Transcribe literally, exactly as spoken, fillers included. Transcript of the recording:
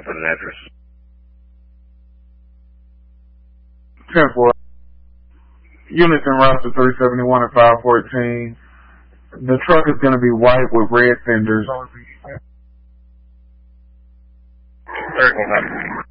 put an address. ten four. Units en route to three seventy-one and five fourteen. The truck is going to be white with red fenders. Certainly.